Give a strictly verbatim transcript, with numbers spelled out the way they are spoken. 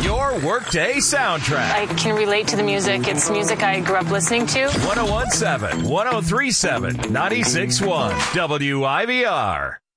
your workday soundtrack. I can relate to the music. It's music I grew up listening to. one oh one seven, one oh three seven, ninety-six point one W I V R.